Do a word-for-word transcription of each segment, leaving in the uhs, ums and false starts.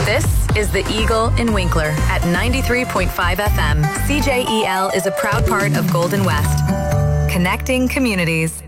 This is The Eagle in Winkler at ninety-three point five F M. C J E L is a proud part of Golden West, connecting communities.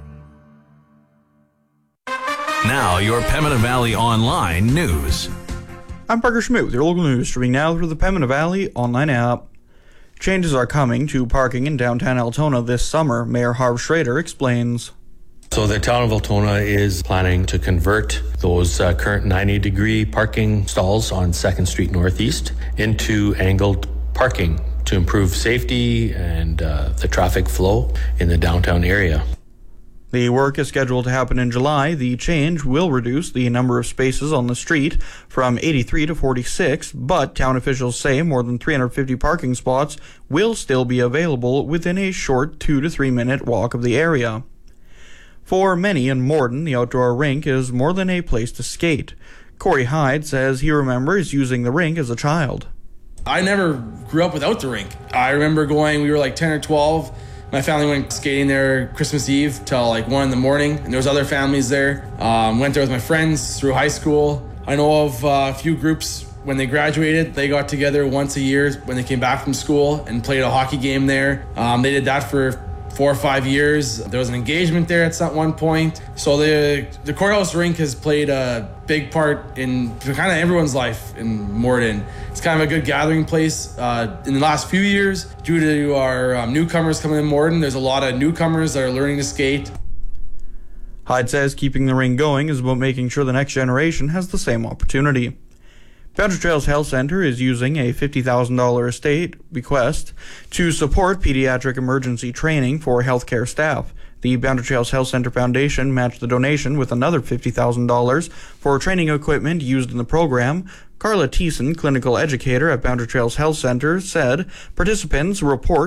Now, your Pembina Valley Online news. I'm Parker Schmidt with your local news, streaming now through the Pembina Valley Online app. Changes are coming to parking in downtown Altona this summer, Mayor Harv Schrader explains. So the town of Altona is planning to convert those uh, current ninety degree parking stalls on second Street Northeast into angled parking to improve safety and uh, the traffic flow in the downtown area. The work is scheduled to happen in July. The change will reduce the number of spaces on the street from eighty-three to forty-six, but town officials say more than three hundred fifty parking spots will still be available within a short two to three minute walk of the area. For many in Morden, the outdoor rink is more than a place to skate. Corey Hyde says he remembers using the rink as a child. I never grew up without the rink. I remember going, we were like ten or twelve. My family went skating there Christmas Eve till like one in the morning, and there was other families there. Um, went there with my friends through high school. I know of uh, a few groups when they graduated, they got together once a year when they came back from school and played a hockey game there. Um, they did that for four or five years. There was an engagement there at some one point. So the the courthouse rink has played a big part in kind of everyone's life in Morden. It's kind of a good gathering place. Uh, in the last few years, due to our um, newcomers coming in Morden, there's a lot of newcomers that are learning to skate. Hyde says keeping the ring going is about making sure the next generation has the same opportunity. Boundary Trails Health Center is using a fifty thousand dollars estate bequest to support pediatric emergency training for healthcare staff. The Boundary Trails Health Center Foundation matched the donation with another fifty thousand dollars for training equipment used in the program. Carla Thiessen, clinical educator at Boundary Trails Health Center, said participants report